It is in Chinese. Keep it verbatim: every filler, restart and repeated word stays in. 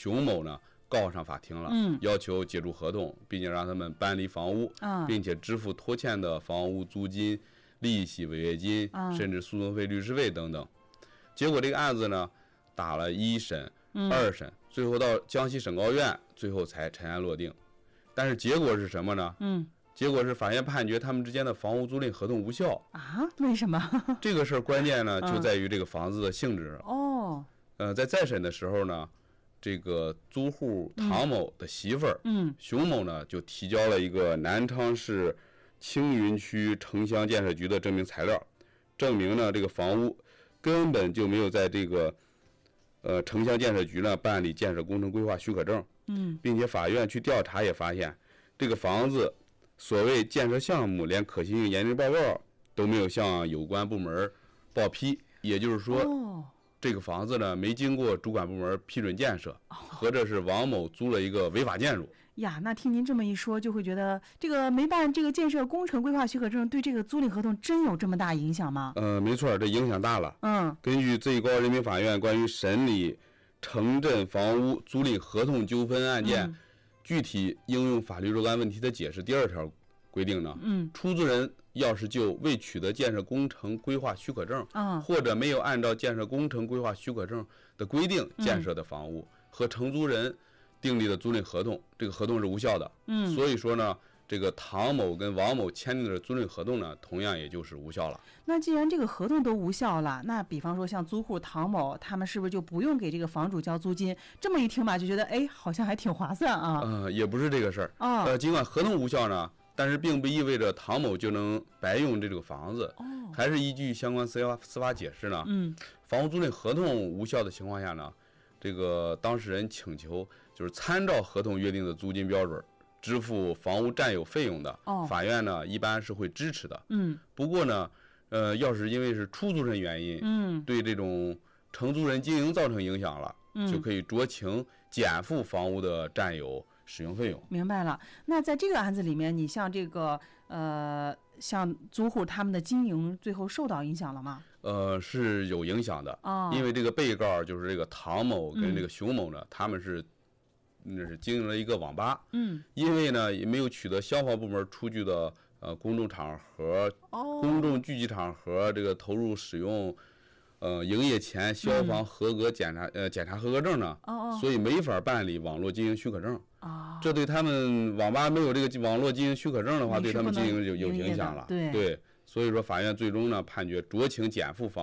熊某呢告上法庭了， 嗯， 要求解除合同，并且让他们搬离房屋， 嗯， 并且支付拖欠的房屋租金、利息、违约金， 嗯， 甚至诉讼费、律师费等等。结果这个案子呢，打了一审、 嗯、 二审，最后到江西省高院，最后才尘埃落定。但是结果是什么呢？ 嗯， 结果是法院判决他们之间的房屋租赁合同无效啊？为什么？ 这个事儿关键呢，就在于这个房子的性质。 哦， 呃，在再审的时候呢，这个租户唐某的媳妇儿， 嗯， 熊某呢，就提交了一个南昌市青云区城乡建设局的证明材料，证明呢这个房屋根本就没有在这个呃城乡建设局呢办理建设工程规划许可证， 嗯， 并且法院去调查也发现，这个房子所谓建设项目连可行性研究报告都没有向有关部门报批，也就是说， 哦， 这个房子呢没经过主管部门批准建设，合着是王某租了一个违法建筑。 呀，那听您这么一说，就会觉得这个没办这个建设工程规划许可证，对这个租赁合同真有这么大影响吗？ 呃，没错，这影响大了。 嗯， 根据最高人民法院关于审理城镇房屋租赁合同纠纷案件、 嗯、 具体应用法律若干问题的解释第二条规定呢， 嗯， 出租人要是就未取得建设工程规划许可证， 嗯， 或者没有按照建设工程规划许可证的规定建设的房屋、嗯、和承租人订立的租赁合同，这个合同是无效的。 嗯， 所以说呢，这个唐某跟王某签订的租赁合同呢，同样也就是无效了。 那既然这个合同都无效了，那比方说像租户唐某，他们是不是就不用给这个房主交租金？这么一听吧，就觉得哎，好像还挺划算啊。 呃，也不是这个事儿。 哦， 呃，尽管合同无效呢，但是并不意味着唐某就能白用这个房子。 哦， 还是依据相关司法司法解释呢， 嗯， 房屋租赁合同无效的情况下呢，这个当事人请求就是参照合同约定的租金标准支付房屋占有费用的， 哦， 法院呢一般是会支持的。 嗯， 不过呢，呃，要是因为是出租人原因， 嗯， 对这种承租人经营造成影响了， 嗯， 就可以酌情减负房屋的占有使用费用。 明白了。那在这个案子里面，你像这个呃，像租户他们的经营最后受到影响了吗？ 呃，是有影响的。 哦， 因为这个被告就是这个唐某跟这个熊某呢，嗯、他们是那是经营了一个网吧。 嗯， 因为呢也没有取得消防部门出具的呃公众场合、 哦、 公众聚集场合这个投入使用。呃，营业前消防合格检查、嗯、呃检查合格证呢， 哦哦， 所以没法办理网络经营许可证。 哦， 这对他们网吧没有这个网络经营许可证的话，对他们经营有有影响了。 对对，所以说法院最终呢判决酌情减负房。